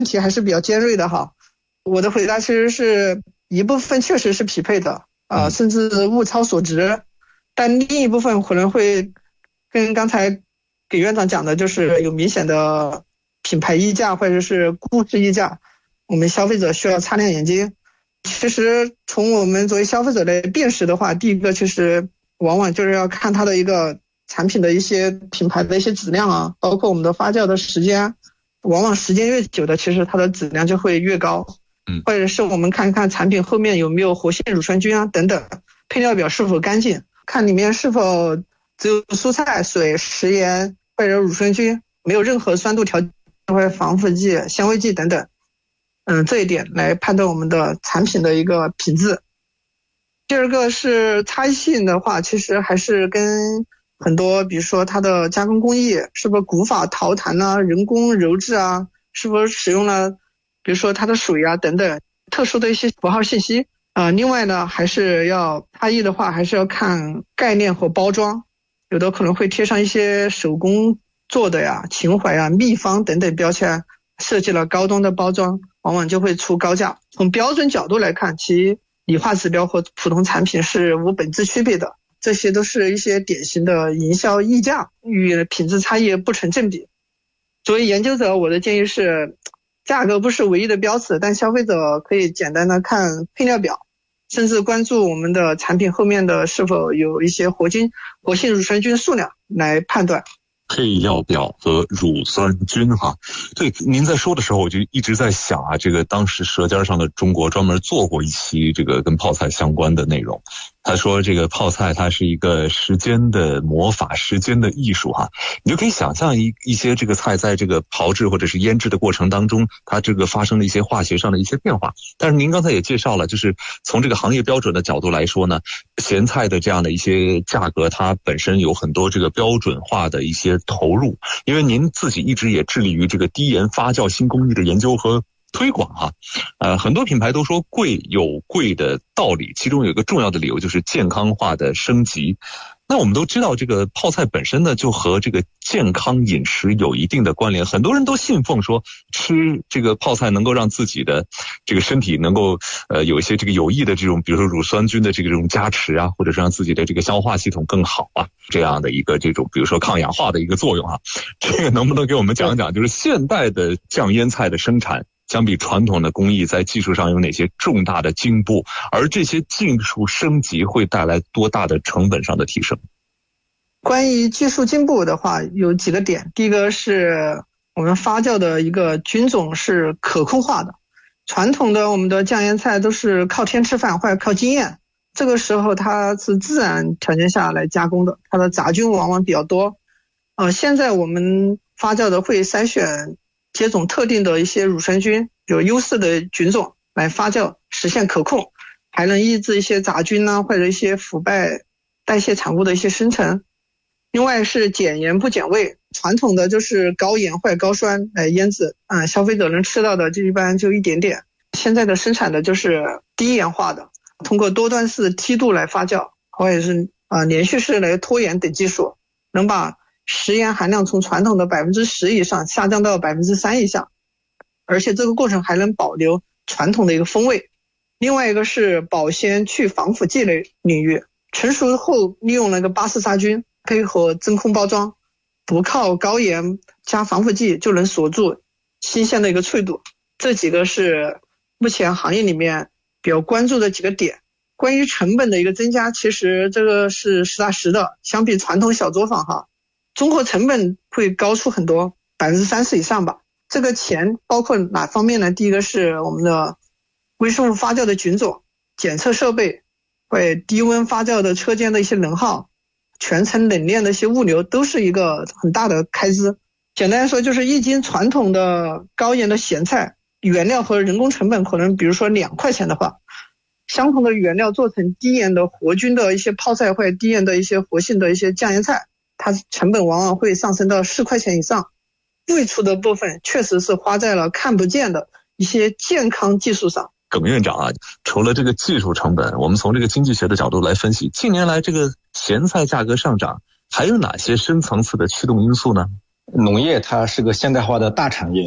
题还是比较尖锐的哈。我的回答其实是一部分确实是匹配的甚至物超所值，但另一部分可能会跟刚才给院长讲的就是有明显的品牌溢价或者是故事溢价，我们消费者需要擦亮眼睛。其实从我们作为消费者来辨识的话，第一个其实往往就是要看它的一个产品的一些品牌的一些质量啊，包括我们的发酵的时间，往往时间越久的其实它的质量就会越高。或者是我们看看产品后面有没有活性乳酸菌啊等等，配料表是否干净，看里面是否只有蔬菜、水、食盐或者乳酸菌，没有任何酸度调节或者防腐剂、香味剂等等。这一点来判断我们的产品的一个品质。第二个是差异性的话，其实还是跟很多比如说它的加工工艺是否古法陶坛啊、人工揉制啊，是否使用了比如说它的水啊等等特殊的一些符号信息另外呢，还是要差异的话还是要看概念和包装，有的可能会贴上一些手工做的呀、情怀啊、秘方等等标签，设计了高端的包装，往往就会出高价。从标准角度来看，其理化指标和普通产品是无本质区别的，这些都是一些典型的营销溢价，与品质差异不成正比。作为研究者，我的建议是价格不是唯一的标尺，但消费者可以简单的看配料表，甚至关注我们的产品后面的是否有一些活性乳酸菌数量来判断。 配料表和乳酸菌哈，对，您在说的时候我就一直在想这个当时舌尖上的中国专门做过一期这个跟泡菜相关的内容。他说这个泡菜它是一个时间的魔法，时间的艺术哈。你就可以想象一些这个菜在这个炮制或者是腌制的过程当中，它这个发生了一些化学上的一些变化。但是您刚才也介绍了，就是从这个行业标准的角度来说呢，咸菜的这样的一些价格，它本身有很多这个标准化的一些投入，因为您自己一直也致力于这个低盐发酵新工艺的研究和推广很多品牌都说贵有贵的道理，其中有一个重要的理由就是健康化的升级。那我们都知道这个泡菜本身呢就和这个健康饮食有一定的关联，很多人都信奉说吃这个泡菜能够让自己的这个身体能够有一些这个有益的这种比如说乳酸菌的这种加持啊，或者是让自己的这个消化系统更好这样的一个这种比如说抗氧化的一个作用这个能不能给我们讲讲就是现代的酱腌菜的生产相比传统的工艺在技术上有哪些重大的进步，而这些技术升级会带来多大的成本上的提升？ 关于技术进步的话有几个点，第一个是我们发酵的一个菌种是可控化的，传统的我们的酱腌菜都是靠天吃饭或者靠经验，这个时候它是自然条件下来加工的，它的杂菌往往比较多现在我们发酵的会筛选接种特定的一些乳酸菌，有优势的菌种来发酵，实现可控，还能抑制一些杂菌或者一些腐败代谢产物的一些生成。另外是减盐不减味，传统的就是高盐或者高酸来腌制消费者能吃到的就一般就一点点，现在的生产的就是低盐化的，通过多段式梯度来发酵，或者是连续式来脱盐等技术，能把食盐含量从传统的 10% 以上下降到 3% 以下，而且这个过程还能保留传统的一个风味。另外一个是保鲜去防腐剂类领域，成熟后利用那个巴氏杀菌，配合真空包装，不靠高盐加防腐剂就能锁住新鲜的一个脆度。这几个是目前行业里面比较关注的几个点。关于成本的一个增加，其实这个是实打实的，相比传统小作坊综合成本会高出很多，30%以上吧。这个钱包括哪方面呢？第一个是我们的微生物发酵的菌种、检测设备，会低温发酵的车间的一些能耗，全程冷链的一些物流，都是一个很大的开支。简单来说就是一斤传统的高盐的咸菜，原料和人工成本可能比如说2块钱的话，相同的原料做成低盐的活菌的一些泡菜或者低盐的一些活性的一些酱腌菜，它成本往往会上升到4块钱以上。最初的部分确实是花在了看不见的一些健康技术上。 耿院长除了这个技术成本，我们从这个经济学的角度来分析，近年来这个咸菜价格上涨还有哪些深层次的驱动因素呢？ 农业它是个现代化的大产业，它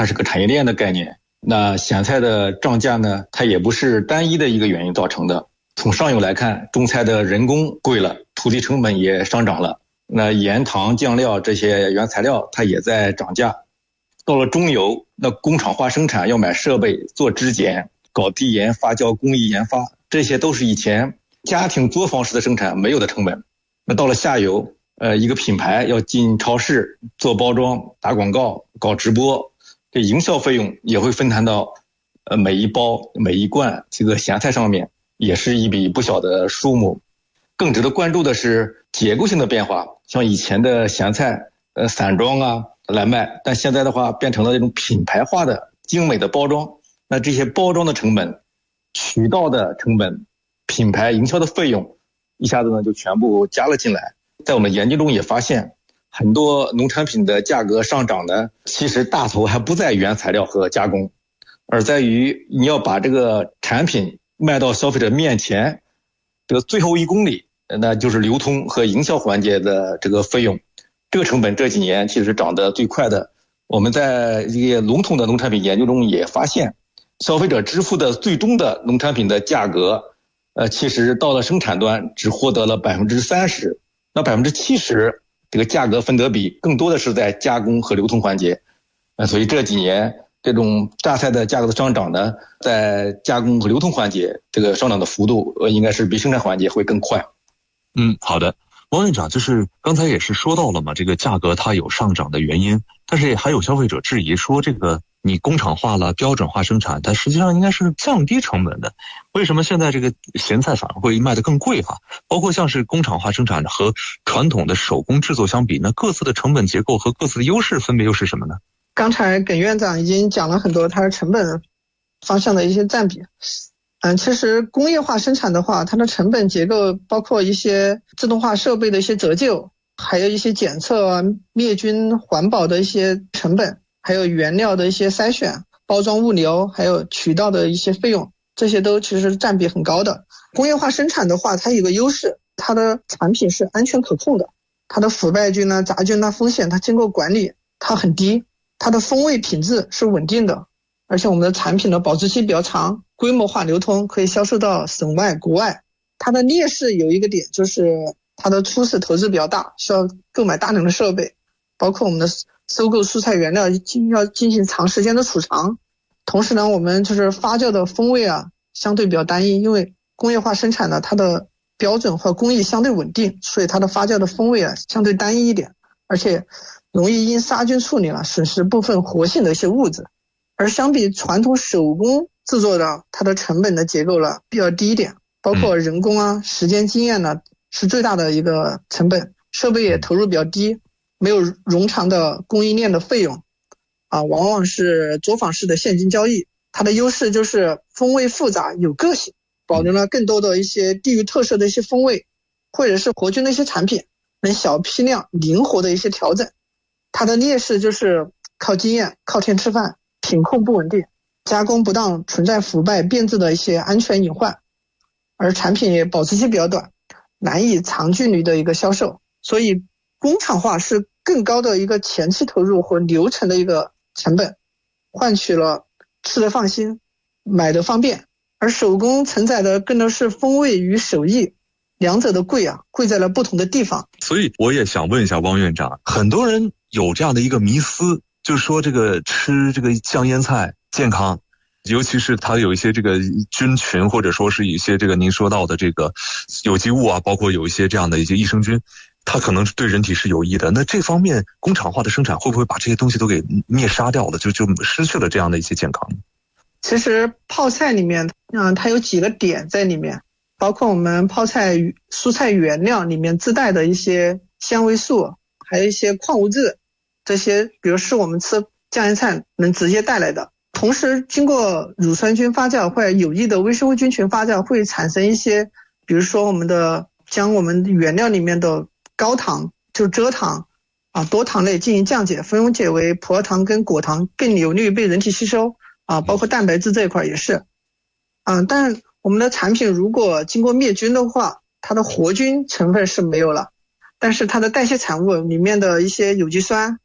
它是个产业链的概念。那咸菜的涨价呢，它也不是单一的一个原因造成的。从上游来看，种菜的人工贵了，土地成本也上涨了，那盐糖酱料这些原材料它也在涨价。到了中游，那工厂化生产要买设备、做质检、搞低盐发酵工艺研发，这些都是以前家庭作坊式的生产没有的成本。那到了下游，一个品牌要进超市做包装、打广告、搞直播，这营销费用也会分摊到每一包、每一罐这个咸菜上面，也是一笔不小的数目。更值得关注的是结构性的变化，像以前的咸菜散装啊来卖，但现在的话变成了这种品牌化的精美的包装。那这些包装的成本、渠道的成本、品牌营销的费用一下子呢就全部加了进来。在我们研究中也发现，很多农产品的价格上涨呢，其实大头还不在原材料和加工，而在于你要把这个产品卖到消费者面前，这个最后1公里，那就是流通和营销环节的这个费用。这个成本这几年其实涨得最快的。我们在一些笼统的农产品研究中也发现，消费者支付的最终的农产品的价格，其实到了生产端只获得了 30%， 那 70% 这个价格分得比更多的是在加工和流通环节。所以这几年这种榨菜的价格的上涨呢，在加工和流通环节这个上涨的幅度应该是比生产环节会更快。 好的。王院长，就是刚才也是说到了嘛，这个价格它有上涨的原因，但是还有消费者质疑说，这个你工厂化了、标准化生产，它实际上应该是降低成本的，为什么现在这个咸菜反而会卖得更贵哈？包括像是工厂化生产和传统的手工制作相比，那各自的成本结构和各自的优势分别又是什么呢？ 刚才耿院长已经讲了很多它的成本方向的一些占比。其实工业化生产的话，它的成本结构包括一些自动化设备的一些折旧，还有一些检测、灭菌、环保的一些成本，还有原料的一些筛选、包装物流，还有渠道的一些费用，这些都其实占比很高的。工业化生产的话，它有个优势，它的产品是安全可控的，它的腐败菌杂菌风险它经过管理它很低，它的风味品质是稳定的，而且我们的产品的保质期比较长，规模化流通，可以销售到省外国外。它的劣势有一个点，就是它的初始投资比较大，需要购买大量的设备，包括我们的收购蔬菜原料要进行长时间的储藏。同时呢，我们就是发酵的风味相对比较单一，因为工业化生产呢，它的标准和工艺相对稳定，所以它的发酵的风味相对单一一点，而且容易因杀菌处理损失部分活性的一些物质。而相比传统手工制作的，它的成本的结构比较低一点，包括人工时间经验是最大的一个成本，设备也投入比较低，没有冗长的供应链的费用往往是作坊式的现金交易。它的优势就是风味复杂有个性，保留了更多的一些地域特色的一些风味，或者是活菌的一些产品，能小批量灵活的一些调整。它的劣势就是靠经验、靠天吃饭，品控不稳定，加工不当，存在腐败变质的一些安全隐患，而产品也保质期比较短，难以长距离的一个销售。所以工厂化是更高的一个前期投入和流程的一个成本，换取了吃得放心、买得方便。而手工承载的更多是风味与手艺，两者的贵在了不同的地方。 所以我也想问一下汪院长，很多人有这样的一个迷思，就是说这个吃这个酱腌菜健康，尤其是它有一些这个菌群，或者说是一些这个您说到的这个有机物包括有一些这样的一些益生菌，它可能对人体是有益的。那这方面工厂化的生产会不会把这些东西都给灭杀掉了，就失去了这样的一些健康？ 其实泡菜里面它有几个点在里面，包括我们泡菜蔬菜原料里面自带的一些纤维素，还有一些矿物质，这些比如是我们吃酱腌菜能直接带来的。同时经过乳酸菌发酵或者有益的微生物菌群发酵，会产生一些比如说将我们原料里面的高糖就蔗糖多糖类进行降解，分溶解为葡萄糖跟果糖，更有利于被人体吸收包括蛋白质这一块也是但我们的产品如果经过灭菌的话，它的活菌成分是没有了，但是它的代谢产物里面的一些有机酸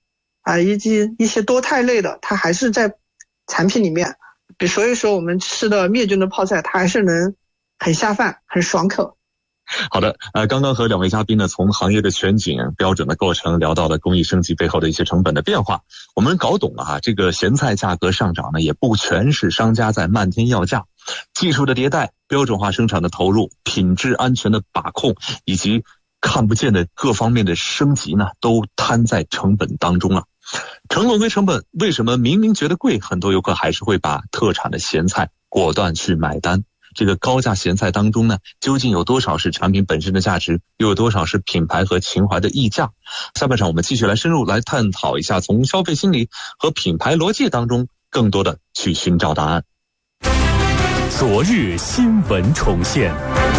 以及一些多肽类的，它还是在产品里面。所以说我们吃的灭菌的泡菜，它还是能很下饭，很爽口。 好的，刚刚和两位嘉宾呢，从行业的全景、标准的构成聊到了工艺升级背后的一些成本的变化。我们搞懂了这个咸菜价格上涨呢，也不全是商家在漫天要价，技术的迭代、标准化生产的投入、品质安全的把控，以及看不见的各方面的升级呢，都摊在成本当中了。成本归成本，为什么明明觉得贵，很多游客还是会把特产的咸菜果断去买单？这个高价咸菜当中呢，究竟有多少是产品本身的价值，又有多少是品牌和情怀的溢价？下半场我们继续来深入来探讨一下，从消费心理和品牌逻辑当中更多的去寻找答案。 昨日新闻重现。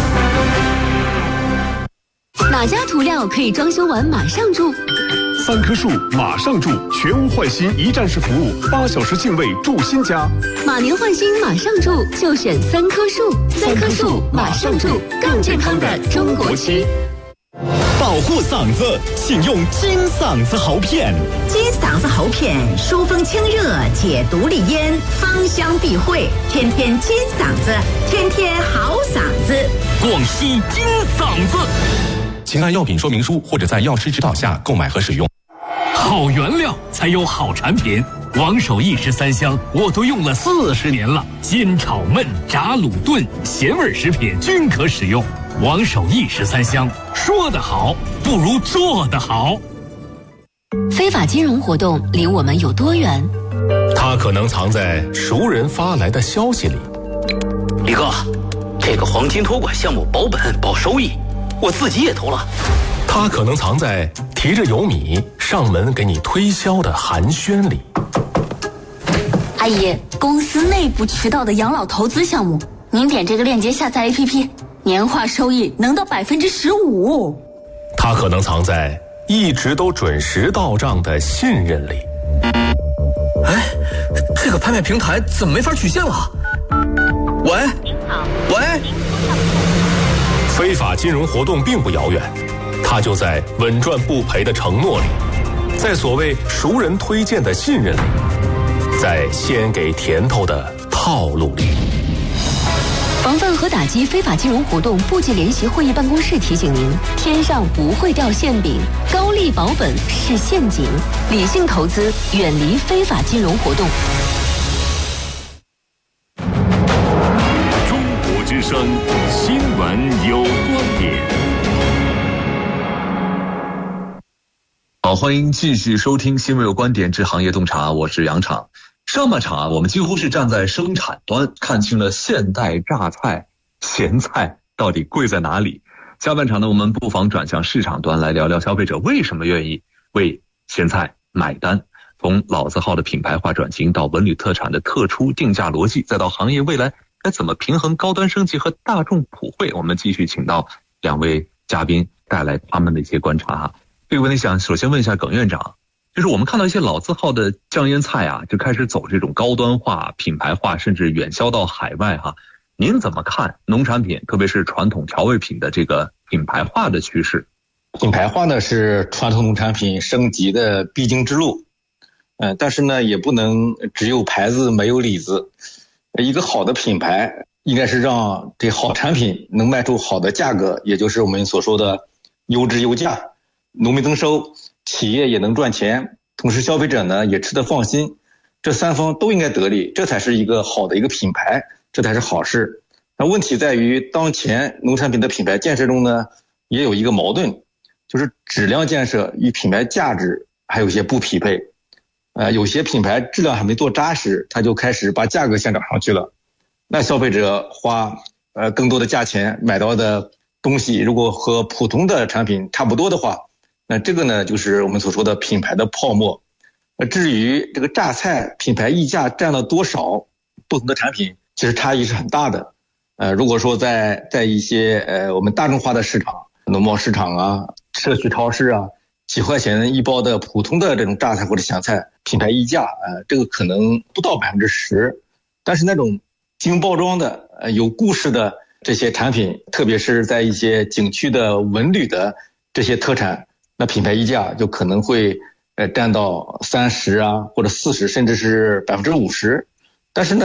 哪家涂料可以装修完马上住 ？3棵树马上住，全屋换新一站式服务，8小时净位住新家。 马年换新马上住，就选3棵树。3棵树马上住，更健康的中国区。 保护嗓子，请用金嗓子喉片。 金嗓子喉片疏风清热，解毒利咽，芳香避秽，天天金嗓子，天天好嗓子。 广西金嗓子。请按药品说明书或者在药师指导下购买和使用。好原料才有好产品，王守义13香我都用了40年了，煎炒焖炸卤炖咸味食品均可使用。王守义13香，说得好不如做得好。 非法金融活动离我们有多远？ 它可能藏在熟人发来的消息里。 李哥，这个黄金托管项目保本保收益，我自己也投了。 它可能藏在提着油米上门给你推销的寒暄里。 阿姨，公司内部渠道的养老投资项目，您点这个链接下载 APP， 年化收益能到15%。 它可能藏在一直都准时到账的信任里。 哎，这个拍卖平台怎么没法取现了？喂，喂。 非法金融活动并不遥远，它就在稳赚不赔的承诺里，在所谓熟人推荐的信任里，在先给甜头的套路里。 防范和打击非法金融活动部级联席会议办公室提醒您：天上不会掉馅饼，高利保本是陷阱，理性投资，远离非法金融活动。 中国之声新闻有观点。 好，欢迎继续收听新闻有观点之行业洞察，我是杨昶。上半场我们几乎是站在生产端，看清了现代榨菜、咸菜到底贵在哪里。下半场呢，我们不妨转向市场端来聊聊消费者为什么愿意为咸菜买单。从老字号的品牌化转型到文旅特产的特殊定价逻辑，再到行业未来该怎么平衡高端升级和大众普惠，我们继续请到两位嘉宾带来他们的一些观察哈。这个问题想首先问一下耿院长，就是我们看到一些老字号的酱腌菜就开始走这种高端化、品牌化，甚至远销到海外您怎么看农产品，特别是传统调味品的这个品牌化的趋势？ 品牌化呢是传统农产品升级的必经之路，但是呢也不能只有牌子没有里子。一个好的品牌应该是让这好产品能卖出好的价格，也就是我们所说的优质优价，农民增收，企业也能赚钱，同时消费者呢也吃得放心，这三方都应该得利，这才是一个好的一个品牌，这才是好事。那问题在于当前农产品的品牌建设中呢，也有一个矛盾，就是质量建设与品牌价值还有一些不匹配。有些品牌质量还没做扎实，他就开始把价格先涨上去了，那消费者花更多的价钱买到的东西，如果和普通的产品差不多的话，那这个呢就是我们所说的品牌的泡沫。至于这个榨菜品牌溢价占了多少，不同的产品其实差异是很大的。如果说在一些我们大众化的市场，农贸市场社区超市几块钱一包的普通的这种榨菜或者咸菜品牌溢价这个可能不到10%，但是那种精包装的有故事的这些产品，特别是在一些景区的文旅的这些特产，那品牌溢价就可能会占到30%啊或者40%，甚至是50%。但是呢